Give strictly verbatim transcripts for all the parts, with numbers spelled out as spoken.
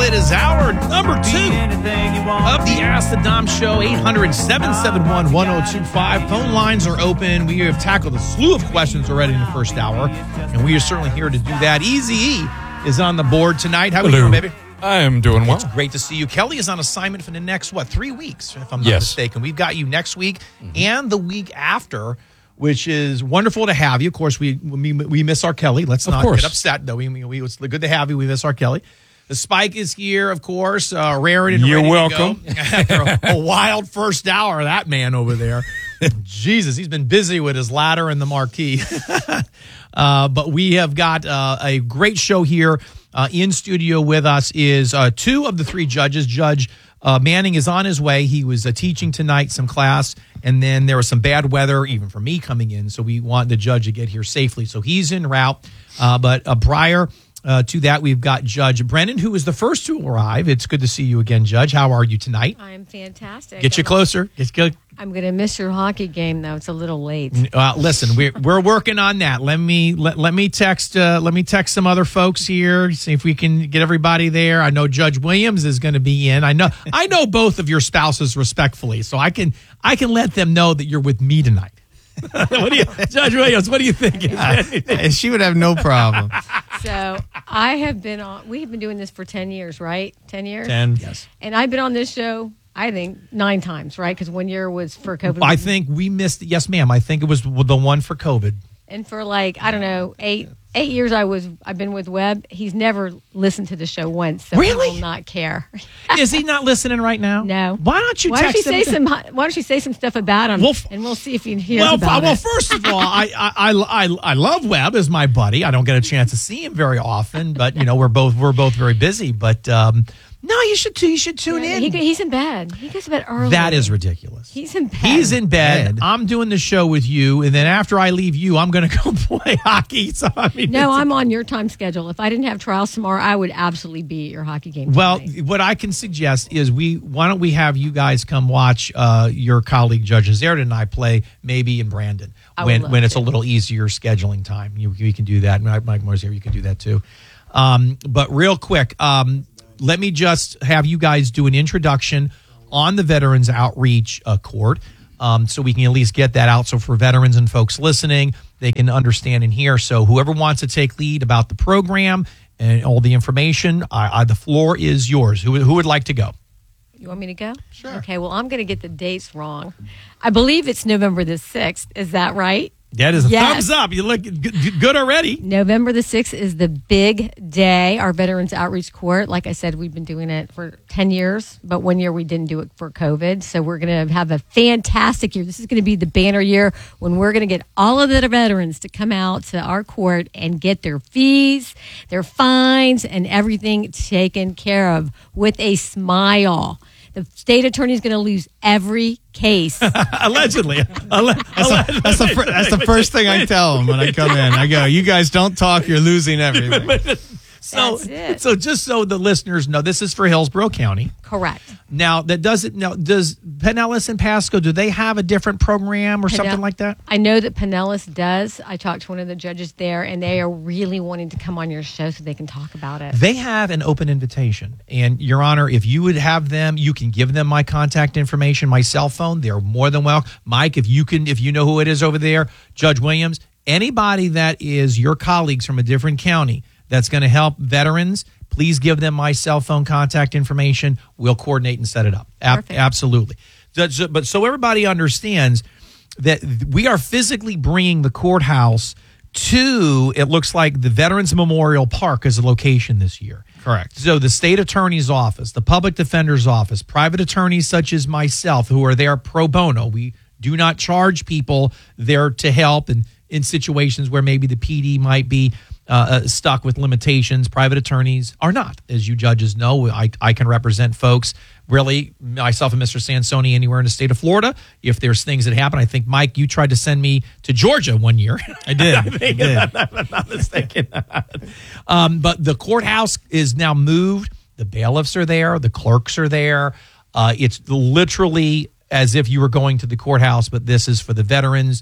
It is hour number two of the Ask the Dom Show. eight hundred, seven seven one, one oh two five. Phone lines are open. We have tackled a slew of questions already in the first hour, and we are certainly here to do that. Easy E is on the board tonight. How are you doing, baby? I am doing well. It's great to see you. Kelly is on assignment for the next, what, three weeks, if I'm not yes. mistaken. We've got you next week mm-hmm. and the week after, which is wonderful to have you. Of course, we we, we miss our Kelly. Let's not get upset, though. We, we, it's good to have you. We miss our Kelly. The Spike is here, of course, uh, raring and You're ready welcome. to go. After a, a wild first hour, that man over there. Jesus, he's been busy with his ladder and the marquee. uh, but we have got uh, a great show here. Uh, in studio with us is uh, two of the three judges. Judge uh, Manning is on his way. He was uh, teaching tonight some class, and then there was some bad weather, even for me coming in, so we want the judge to get here safely. So he's en route. Uh, but uh, prior uh, to that, we've got Judge Brennan, who was the first to arrive. It's good to see you again, Judge. How are you tonight? I'm fantastic. Get you closer. Get, get, I'm going to miss your hockey game, though. It's a little late. Uh, listen, we're we're working on that. Let me let, let me text uh, let me text some other folks here. See if we can get everybody there. I know Judge Williams is going to be in. I know I know both of your spouses respectfully, so I can I can let them know that you're with me tonight. What do you, Judge Williams? What do you think? Yeah, she would have no problem. So I have been on. We've been doing this for ten years, right? Ten years. Ten. Yes. And I've been on this show, I think, nine times, right? Because one year was for COVID. I think we missed. Yes, ma'am. I think it was the one for COVID. And for like I don't know eight eight years, I was I've been with Webb. He's never listened to the show once, so really? he will not care. Is he not listening right now? No. Why don't you? Why don't text you him say some? Why don't you say some stuff about him? Well, f- and we'll see if he hears well, about well, it. Well, first of all, I, I I I I love Webb as my buddy. I don't get a chance to see him very often, but you know we're both we're both very busy. But um, no, you should you should tune yeah, in. He, he's in bed. He goes to bed early. That is ridiculous. He's in bed. He's in bed. I'm doing the show with you, and then after I leave you, I'm going to go play hockey. So I mean, no, I'm on your time schedule. If I didn't have trials tomorrow, I would absolutely be at your hockey game. Well, tonight. what I can suggest is we why don't we have you guys come watch uh, your colleague Judge Azerda and I play maybe in Brandon I when would when it's to. a little easier scheduling time. You we can do that. Mike Moore's here. You can do that too. Um, but real quick. Um, Let me just have you guys do an introduction on the Veterans Outreach uh, Court um, so we can at least get that out. So for veterans and folks listening, they can understand and hear. So whoever wants to take lead about the program and all the information, I, I, the floor is yours. Who, who would like to go? You want me to go? Sure. Okay, well, I'm going to get the dates wrong. I believe it's November the sixth. Is that right? That is a Yes. thumbs up. You look good, good already. November the sixth is the big day, our Veterans Outreach Court. Like I said, we've been doing it for ten years, but one year we didn't do it for COVID. So we're going to have a fantastic year. This is going to be the banner year when we're going to get all of the veterans to come out to our court and get their fees, their fines, and everything taken care of with a smile. The state attorney is going to lose every case. Allegedly. Alle- That's, a, that's, the, fir- that's the first thing I tell them when I come in. I go, you guys don't talk, you're losing everything. So, That's it. so just so the listeners know, this is for Hillsborough County. Correct. Now, that doesn't. Now, does Pinellas and Pasco, do they have a different program or Pinell- something like that? I know that Pinellas does. I talked to one of the judges there, and they are really wanting to come on your show so they can talk about it. They have an open invitation. And, Your Honor, if you would have them, you can give them my contact information, my cell phone. They're more than welcome. Mike, if you can, if you know who it is over there, Judge Williams, anybody that is your colleagues from a different county that's going to help veterans, please give them my cell phone contact information. We'll coordinate and set it up. Ab- absolutely. But so everybody understands that we are physically bringing the courthouse to, it looks like, the Veterans Memorial Park as a location this year. Correct. So the state attorney's office, the public defender's office, private attorneys such as myself who are there pro bono. We do not charge people there to help in, in situations where maybe the P D might be Uh, uh, stuck with limitations. Private attorneys are not. As you judges know, I, I can represent folks, really, myself and Mister Sansoni, anywhere in the state of Florida. If there's things that happen, I think, Mike, you tried to send me to Georgia one year. I did. I think, I did. If I'm, I'm not mistaken. um, but the courthouse is now moved. The bailiffs are there. The clerks are there. Uh, it's literally as if you were going to the courthouse, but this is for the veterans.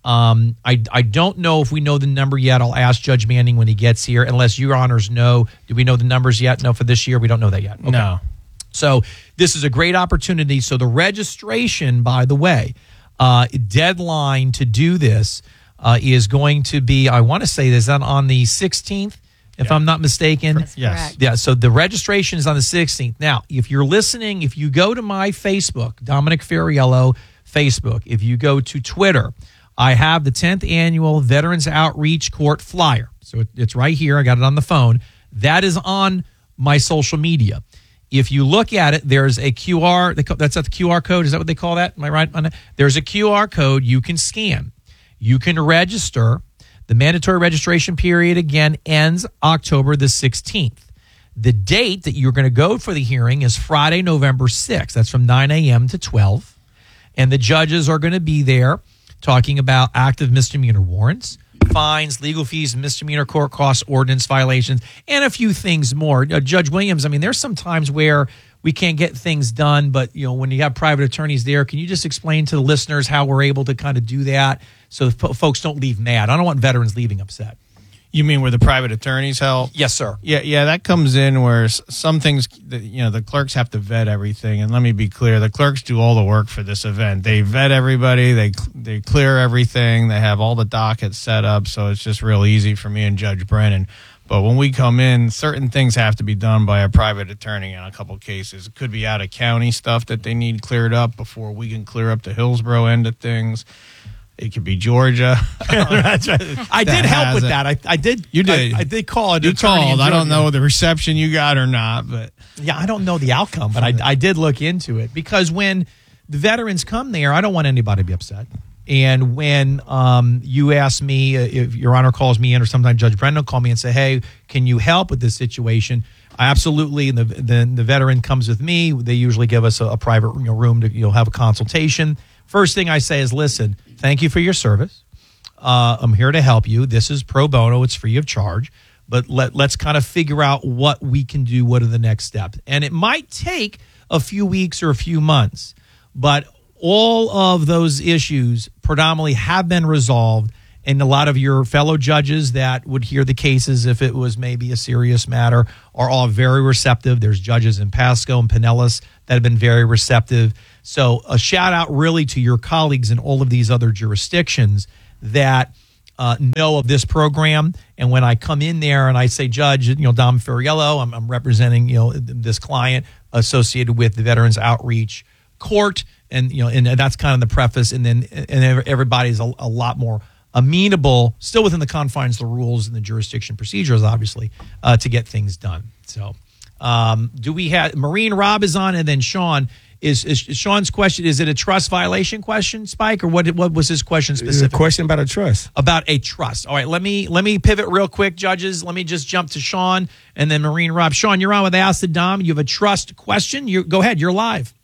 Um, I, I don't know if we know the number yet. I'll ask Judge Manning when he gets here, unless your honors know. Do we know the numbers yet? No, for this year, we don't know that yet. Okay. No. So this is a great opportunity. So the registration, by the way, uh, deadline to do this uh, is going to be, I want to say this on, on the sixteenth, if Yeah. I'm not mistaken. That's Yes. correct. Yeah, so the registration is on the sixteenth. Now, if you're listening, if you go to my Facebook, Dominic Ferriello Facebook, if you go to Twitter, I have the tenth annual Veterans Outreach Court flyer. So it, it's right here. I got it on the phone. That is on my social media. If you look at it, there's a Q R. They call, that's at the Q R code. Is that what they call that? Am I right on that? There's a Q R code you can scan. You can register. The mandatory registration period, again, ends October the sixteenth. The date that you're going to go for the hearing is Friday, November sixth. That's from nine a.m. to twelve. And the judges are going to be there talking about active misdemeanor warrants, fines, legal fees, misdemeanor court costs, ordinance violations, and a few things more. Uh, Judge Williams, I mean, there's some times where we can't get things done, but you know, when you have private attorneys there, can you just explain to the listeners how we're able to kind of do that so f- folks don't leave mad? I don't want veterans leaving upset. You mean where the private attorneys help? Yes, sir. Yeah, yeah, that comes in where s- some things, that, you know, the clerks have to vet everything. And let me be clear, the clerks do all the work for this event. They vet everybody, they they clear everything, they have all the dockets set up, so it's just real easy for me and Judge Brennan. But when we come in, certain things have to be done by a private attorney in a couple cases. It could be out of county stuff that they need cleared up before we can clear up the Hillsborough end of things. It could be Georgia. That's right. I That did help has with it. that. I, I did. You did. I, I did call it. You called. I don't know the reception you got or not, but Yeah, I don't know the outcome, but I, I did look into it because when the veterans come there, I don't want anybody to be upset. And when um, you ask me, uh, if Your Honor calls me in, or sometimes Judge Brendan will call me and say, hey, can you help with this situation? I absolutely. And the, the, the veteran comes with me. They usually give us a, a private you know, room to you'll have a consultation. First thing I say is, listen, thank you for your service. Uh, I'm here to help you. This is pro bono. It's free of charge. But let, let's kind of figure out what we can do. What are the next steps? And it might take a few weeks or a few months. But all of those issues predominantly have been resolved. And a lot of your fellow judges that would hear the cases if it was maybe a serious matter are all very receptive. There's judges in Pasco and Pinellas that have been very receptive. So a shout out really to your colleagues in all of these other jurisdictions that uh, know of this program. And when I come in there and I say, Judge, you know, Dom Ferriello, I'm, I'm representing, you know, this client associated with the Veterans Outreach Court. And, you know, and that's kind of the preface. And then and everybody's a, a lot more amenable, still within the confines of the rules and the jurisdiction procedures, obviously, uh, to get things done. So um, do we have Marine Rob is on, and then Sean. Is, is Sean's question, is it a trust violation question, Spike, or what what was his question It's a specifically? question about a trust. About a trust. All right, let me let me pivot real quick, judges. Let me just jump to Sean and then Marine Rob. Sean, you're on with Ask the Dom. You have a trust question. You Go ahead. You're live.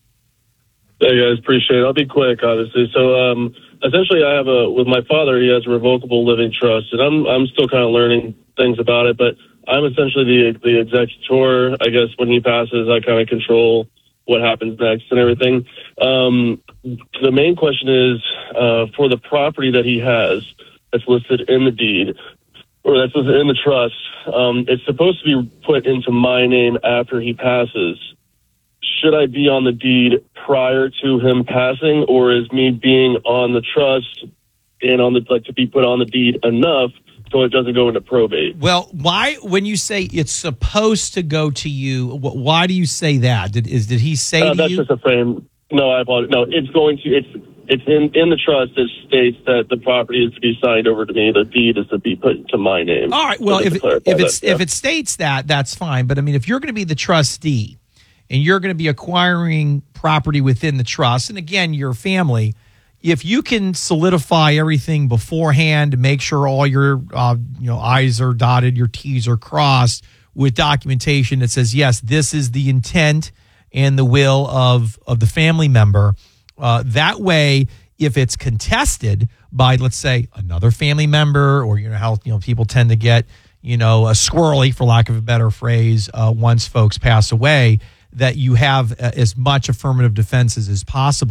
Hey, guys. Appreciate it. I'll be quick, obviously. So, um, essentially, I have a, with my father, he has a revocable living trust, and I'm I'm still kind of learning things about it, but I'm essentially the the executor. I guess when he passes, I kind of control what happens next and everything. Um, the main question is uh, for the property that he has that's listed in the deed, or that's listed in the trust, um, it's supposed to be put into my name after he passes. Should I be on the deed prior to him passing, or is me being on the trust and on the like to be put on the deed enough so it doesn't go into probate? Well, why, when you say it's supposed to go to you, wh- why do you say that? Did is did he say Uh, to that's you? just a frame. No, I apologize. No, it's going to. It's it's in in the trust. It states that the property is to be signed over to me. The deed is to be put to my name. All right. Well, So if just it, to clarify if it's that, yeah. if it states that, that's fine. But I mean, if you're going to be the trustee and you're going to be acquiring property within the trust, and again, your family, if you can solidify everything beforehand to make sure all your uh, you know I's are dotted, your T's are crossed with documentation that says yes, this is the intent and the will of of the family member. Uh, that way, if it's contested by, let's say, another family member, or you know how you know people tend to get you know a squirrely, for lack of a better phrase, uh, once folks pass away, that you have uh, as much affirmative defenses as possible.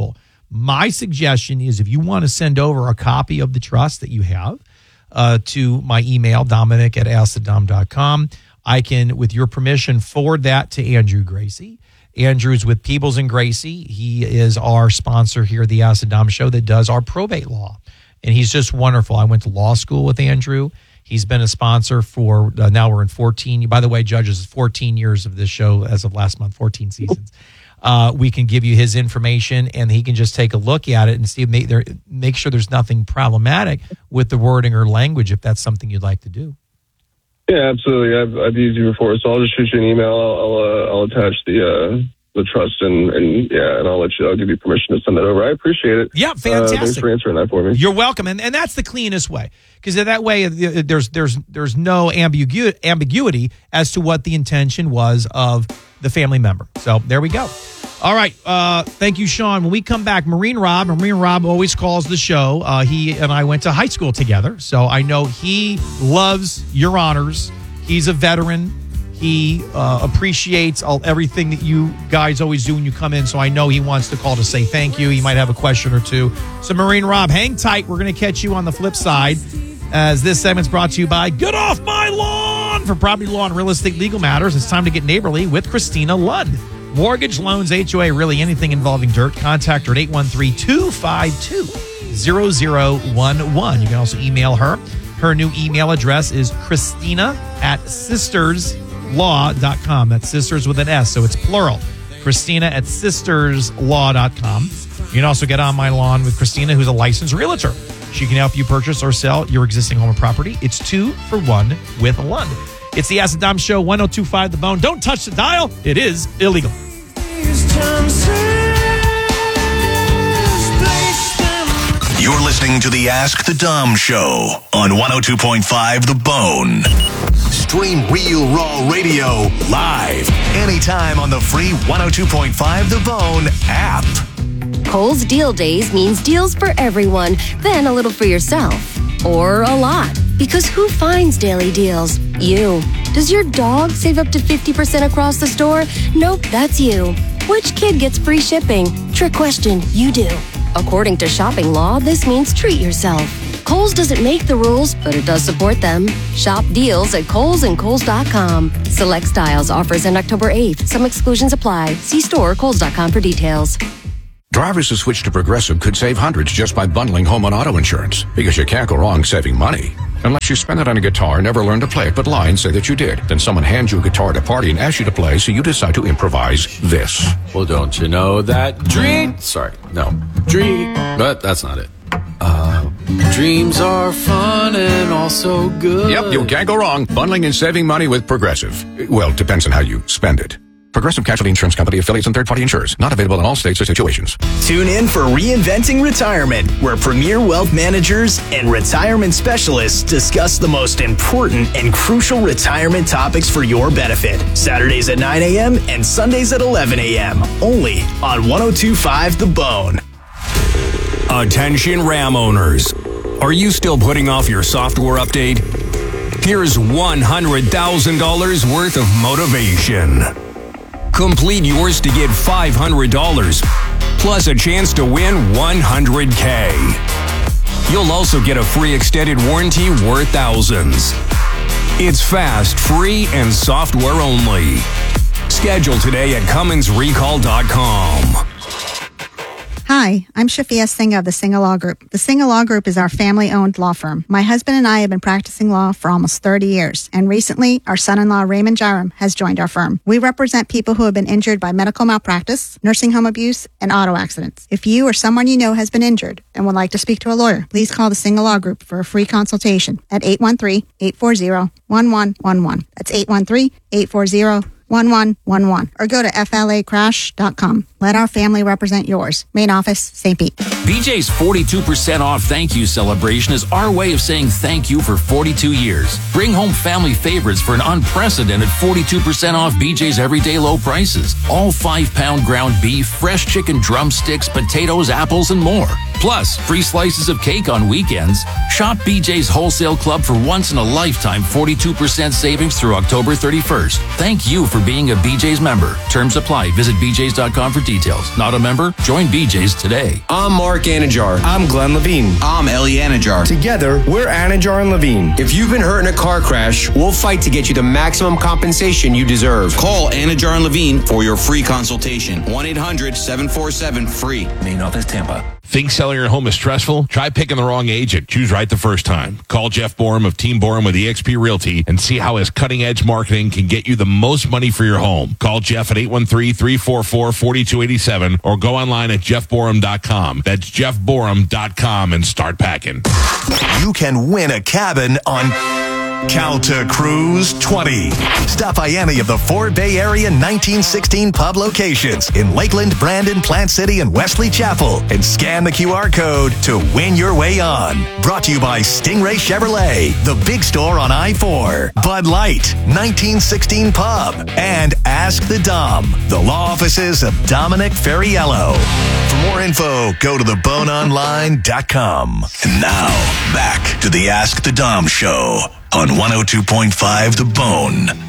My suggestion is if you want to send over a copy of the trust that you have uh, to my email, Dominic at ask the dom dot com, I can, with your permission, forward that to Andrew Gracie. Andrew's with Peebles and Gracie. He is our sponsor here at the Ask the Dom Show that does our probate law. And he's just wonderful. I went to law school with Andrew. He's been a sponsor for, uh, now we're in fourteen. By the way, judges, fourteen years of this show as of last month, fourteen seasons. Uh, we can give you his information, and he can just take a look at it and see, make, there, make sure there's nothing problematic with the wording or language if that's something you'd like to do. Yeah, absolutely. I've, I've used you before, so I'll just shoot you an email. I'll I'll, uh, I'll attach the uh, the trust, and, and yeah, and I'll let you. I'll give you permission to send that over. I appreciate it. Yeah, fantastic. Uh, thanks for answering that for me. You're welcome, and and that's the cleanest way, because that way there's there's there's no ambigu- ambiguity as to what the intention was of the family member. So there we go. All right. Uh, thank you, Sean. When we come back, Marine Rob, Marine Rob always calls the show. Uh, he and I went to high school together, so I know he loves your honors. He's a veteran. He uh, appreciates all, everything that you guys always do when you come in, so I know he wants to call to say thank you. He might have a question or two. So, Marine Rob, hang tight. We're going to catch you on the flip side, as this segment's brought to you by Get Off My Lawn. For property law and real estate legal matters, it's time to get neighborly with Christina Lund. Mortgage, loans, H O A, really anything involving dirt. Contact her at eight one three, two five two, zero zero one one. You can also email her. Her new email address is Christina at sisters law dot com. That's sisters with an S, so it's plural. Christina at sisters law dot com. You can also get on my lawn with Christina, who's a licensed realtor. She can help you purchase or sell your existing home or property. It's two for one with Lund. It's the Ask the Dom Show, one oh two point five The Bone. Don't touch the dial. It is illegal. You're listening to the Ask the Dom Show on one oh two point five The Bone. Stream Real Raw Radio live anytime on the free one oh two point five The Bone app. Kohl's Deal Days means deals for everyone, then a little for yourself. Or a lot. Because who finds daily deals? You. Does your dog save up to fifty percent across the store? Nope, that's you. Which kid gets free shipping? Trick question, you do. According to shopping law, this means treat yourself. Kohl's doesn't make the rules, but it does support them. Shop deals at Kohl's and Kohl's dot com. Select styles offers end October eighth. Some exclusions apply. See store or Kohl's dot com for details. Drivers who switch to Progressive could save hundreds just by bundling home and auto insurance, because you can't go wrong saving money. Unless you spend it on a guitar, never learn to play it, but lie and say that you did. Then someone hands you a guitar at a party and asks you to play, so you decide to improvise this. Well, don't you know that dream... Sorry, no. Dream... But that's not it. Uh, dreams are fun and also good. Yep, you can't go wrong bundling and saving money with Progressive. Well, depends on how you spend it. Progressive Casualty Insurance Company, affiliates, and third-party insurers. Not available in all states or situations. Tune in for Reinventing Retirement, where premier wealth managers and retirement specialists discuss the most important and crucial retirement topics for your benefit. Saturdays at nine a.m. and Sundays at eleven a.m. Only on one oh two point five The Bone. Attention Ram owners. Are you still putting off your software update? Here's one hundred thousand dollars worth of motivation. Complete yours to get five hundred dollars, plus a chance to win one hundred K. You'll also get a free extended warranty worth thousands. It's fast, free, and software only. Schedule today at Cummins Recall dot com. Hi, I'm Shafia Singh of the Singh Law Group. The Singh Law Group is our family-owned law firm. My husband and I have been practicing law for almost thirty years, and recently, our son-in-law Raymond Jaram has joined our firm. We represent people who have been injured by medical malpractice, nursing home abuse, and auto accidents. If you or someone you know has been injured and would like to speak to a lawyer, please call the Singh Law Group for a free consultation at eight one three, eight four zero, one one one one. That's eight one three, eight four zero, one one one one, or go to F L A crash dot com. Let our family represent yours. Main office, Saint Pete. B J's forty-two percent off thank you celebration is our way of saying thank you for forty-two years. Bring home family favorites for an unprecedented forty-two percent off B J's everyday low prices. All five pound ground beef, fresh chicken drumsticks, potatoes, apples, and more. Plus, free slices of cake on weekends. Shop B J's Wholesale Club for once-in-a-lifetime forty-two percent savings through October thirty-first. Thank you for being a B J's member. Terms apply. Visit b j's dot com for details. Not a member? Join B J's today. I'm Mark Anajar. I'm Glenn Levine. I'm Ellie Anajar. Together, we're Anajar and Levine. If you've been hurt in a car crash, we'll fight to get you the maximum compensation you deserve. Call Anajar and Levine for your free consultation. one eight hundred seven four seven free. Main office, Tampa. Think selling your home is stressful? Try picking the wrong agent. Choose right the first time. Call Jeff Borum of Team Borum with eXp Realty and see how his cutting-edge marketing can get you the most money for your home. Call Jeff at eight one three, three four four, four two eight seven or go online at jeff borum dot com. That's jeff borum dot com and start packing. You can win a cabin on Calta Cruise twenty. Stop by any of the four Bay Area nineteen sixteen pub locations in Lakeland, Brandon, Plant City, and Wesley Chapel and scan the Q R code to win your way on. Brought to you by Stingray Chevrolet, the big store on I four, Bud Light, nineteen sixteen Pub, and Ask the Dom, the law offices of Dominic Ferriello. For more info, go to the bone online dot com. And now, back to the Ask the Dom show on one oh two point five The Bone.